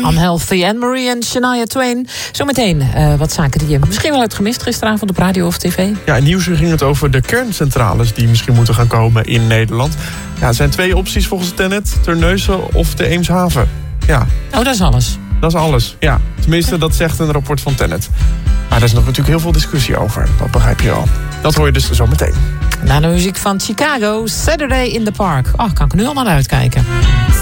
Unhealthy, Anne-Marie en Shania Twain. Zometeen wat zaken die je misschien wel hebt gemist gisteravond op radio of tv. Ja, in Nieuwsuur ging het over de kerncentrales die misschien moeten gaan komen in Nederland. Ja, er zijn 2 opties volgens Tennet: Terneuzen of de Eemshaven. Ja. Oh, dat is alles. Dat is alles, ja. Tenminste, dat zegt een rapport van Tennet. Maar er is nog natuurlijk heel veel discussie over. Dat begrijp je al. Dat hoor je dus zo meteen. Na de muziek van Chicago, Saturday in the Park. Oh, kan ik er nu al naar uitkijken.